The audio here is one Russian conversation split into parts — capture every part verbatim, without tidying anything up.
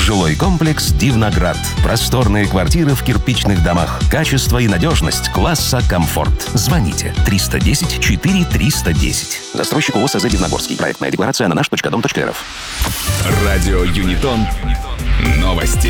Жилой комплекс «Дивноград». Просторные квартиры в кирпичных домах. Качество и надежность класса комфорт. Звоните триста десять четыре триста десять. Застройщик ООО СЗ «Дивногорский». Проектная декларация на наш точка дом точка рф. Радио Юнитон. Новости.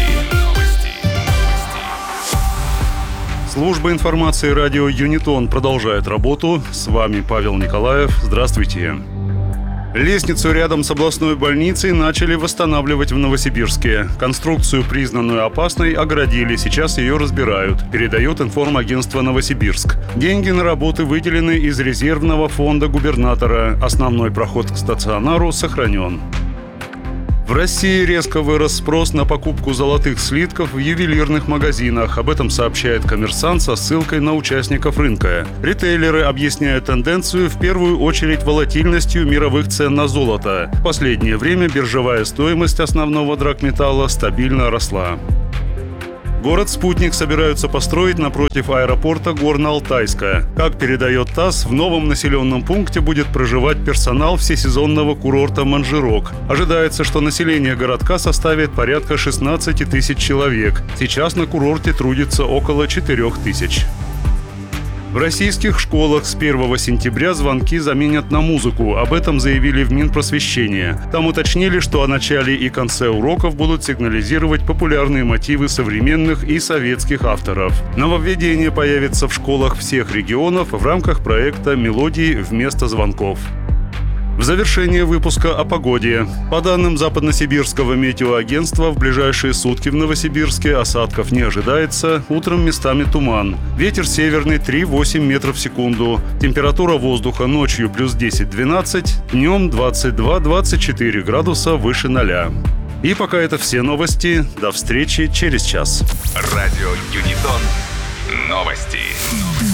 Служба информации радио Юнитон продолжает работу. С вами Павел Николаев. Здравствуйте. Лестницу рядом с областной больницей начали восстанавливать в Новосибирске. Конструкцию, признанную опасной, оградили. Сейчас ее разбирают, передает информагентство «Новосибирск». Деньги на работы выделены из резервного фонда губернатора. Основной проход к стационару сохранен. В России резко вырос спрос на покупку золотых слитков в ювелирных магазинах. Об этом сообщает «Коммерсант» со ссылкой на участников рынка. Ритейлеры объясняют тенденцию в первую очередь волатильностью мировых цен на золото. В последнее время биржевая стоимость основного драгметалла стабильно росла. Город-спутник собираются построить напротив аэропорта Горно-Алтайска. Как передает ТАСС, в новом населенном пункте будет проживать персонал всесезонного курорта «Манжирок». Ожидается, что население городка составит порядка шестнадцать тысяч человек. Сейчас на курорте трудится около четырех тысяч. В российских школах с первого сентября звонки заменят на музыку. Об этом заявили в Минпросвещении. Там уточнили, что о начале и конце уроков будут сигнализировать популярные мотивы современных и советских авторов. Нововведение появится в школах всех регионов в рамках проекта «Мелодии вместо звонков». В завершение выпуска о погоде. По данным Западносибирского метеоагентства, в ближайшие сутки в Новосибирске осадков не ожидается, утром местами туман. Ветер северный три-восемь метров в секунду. Температура воздуха ночью плюс десять-двенадцать, днем двадцать два-двадцать четыре градуса выше ноля. И пока это все новости. До встречи через час. Радио Юнитон. Новости.